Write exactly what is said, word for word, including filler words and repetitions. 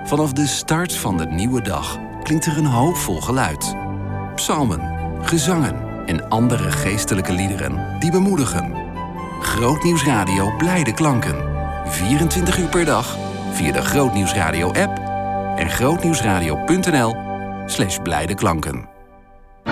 Vanaf de start van de nieuwe dag klinkt er een hoopvol geluid. Psalmen, gezangen en andere geestelijke liederen die bemoedigen. Grootnieuwsradio blijde klanken. vierentwintig uur per dag via de Grootnieuwsradio app en grootnieuwsradio punt n l slash blijde klanken.